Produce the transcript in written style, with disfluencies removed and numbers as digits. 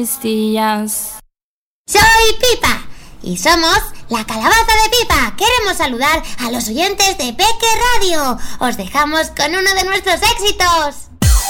Soy Pipa y somos la Calabaza de Pipa. Queremos saludar a los oyentes de Peque Radio. Os dejamos con uno de nuestros éxitos.